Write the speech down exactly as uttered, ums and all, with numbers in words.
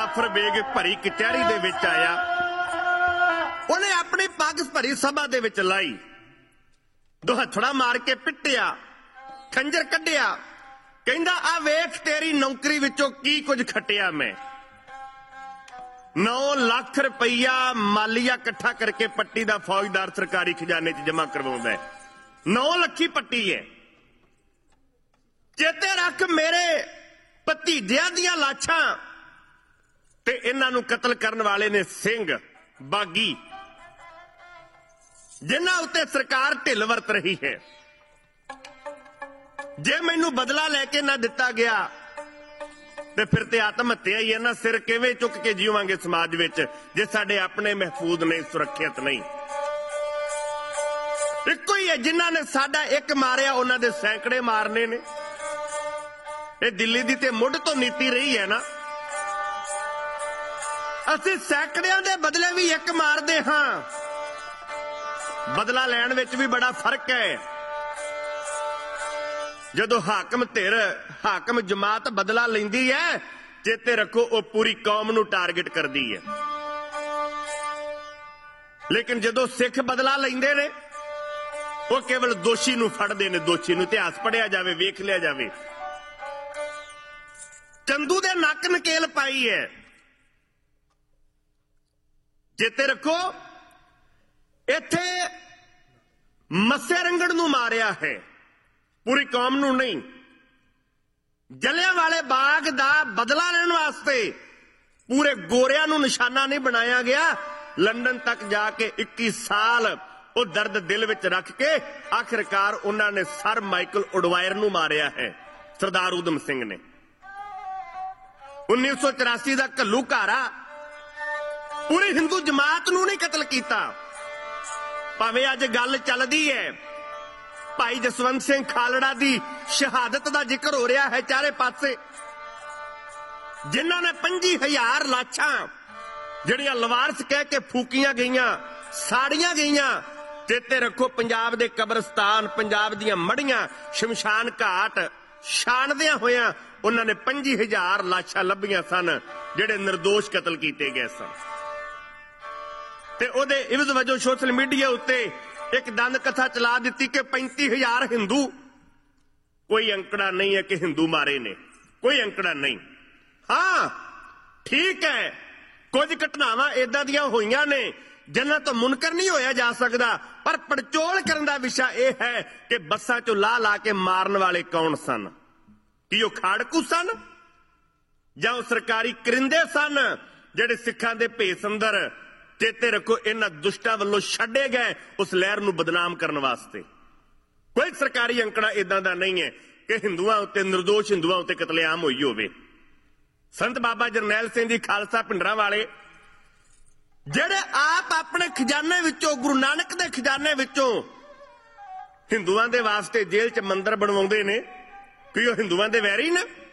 Jafar bag भरी कचहरी दे विच आया, उन्हें अपनी पग भरी सभा दे विच लाई, दो हथड़ा मार के पिटिया, खंजर कढ़िया, कहंदा आ वेख तेरी नौकरी विचों की कुछ खटिया मैं। नौ लाख रुपया मालिया इकट्ठा करके पट्टी दा फौजदार सरकारी खजाने च जमा करवाउंदा है। नौ लखी पट्टी है। चेते रख मेरे भतीजियां दियां लाशां ते इन्हां नूं कतल करन वाले ने सिंह बागी, जिन्हां उत्ते सरकार ढिल वरत रही है। जे मैनू बदला लैके ना दिता गया ते फिर ते आत्म हत्या ही है ना। सिर किवें चुक के जीवांगे समाज विच जे साडे अपने महफूज नहीं, सुरक्षित नहीं। इक्को ही है जिन्हां ने साडा एक मारिया, उन्हां दे सैकड़े मारने ने। ये दिल्ली दी ते मुढ़ तो नीति रही है ना। असीं सैकड़ियां दे बदले भी एक मारदे हां। बदला लैण विच भी बड़ा फर्क है। जदों हाकम धिर, हाकम जमात बदला लैंदी है, चेते रखो वो पूरी कौम नूं टारगेट करदी है। लेकिन जदों सिख बदला लैंदे ने, वो केवल दोषी नूं फड़दे ने। दोषी नूं इतिहास पढ़िया जावे, वेख लिया जावे। चंदू दे नक नकेल पाई है। चेते रखो इत्थे मस्से रंगड़ नूं मारिया है, पूरी कौम नूं नहीं। जलियांवाले बाग दा बदला लेने वास्ते पूरे गोरियां नूं निशाना नहीं बनाया गया। लंदन तक जाके इक्कीस साल वो दर्द दिल विच रख के आखिरकार उन्होंने सर माइकल उडवायर नूं मारिया है, सरदार उधम सिंह ने। उन्नीस सौ चौरासी का घल्लूघारा पूरी हिंदू जमात नूं नहीं कतल कीता। भावें अज गल चलदी है, भाई जसवंत सिंह खालड़ा दी शहादत का जिक्र हो रहा है चारे पासे, जिन्होंने पंजी हजार लाशां जड़ियां लवारस कह के फूकियां गईयां, साड़ियां गईयां। चेते रखो पंजाब दे कब्रस्तान, पंजाब दियां मड़ियां, शमशान घाट छाणदियां होइयां उन्होंने पंजी हजार लाशां लभियां सन जिहड़े निर्दोष कतल कीते गए सन। ते ओदे इवज वजों सोशल मीडिया उत्ते एक दंद कथा चला दी कि पैंती हजार हिंदू। कोई अंकड़ा नहीं है कि हिंदू मारे ने, कोई अंकड़ा नहीं। हाँ ठीक है, कुछ घटनावां इदां दियां होईयां ने जिन्हां तो मुनकर नहीं होया जा सकदा, पर पड़चोल करन दा विषय यह है कि बसां चों ला ला के मारन वाले कौन सन? कि वो खाड़कू सन जां सरकारी करिंदे सन जिहड़े सिखां दे भेस अंदर, चेते रखो इन्हां दुष्टां वल्लों छड्डे गए उस लहर नूं बदनाम करन वास्ते। कोई सरकारी अंकड़ा इदां दा नहीं है कि हिंदुआं उत्ते, निर्दोष हिंदुआं उत्ते कतलेआम होई होवे। संत बाबा जरनैल सिंह जी खालसा पिंडरां वाले ਜਿਹੜੇ ਆਪ ਆਪਣੇ ਖਜ਼ਾਨੇ ਵਿੱਚੋਂ, ਗੁਰੂ ਨਾਨਕ ਦੇ ਖਜ਼ਾਨੇ ਵਿੱਚੋਂ ਹਿੰਦੂਆਂ ਦੇ ਵਾਸਤੇ ਜੇਲ੍ਹ 'ਚ ਮੰਦਰ ਬਣਵਾਉਂਦੇ ਨੇ, ਕਿ ਉਹ ਹਿੰਦੂਆਂ ਦੇ ਵੈਰੀ ਨੇ?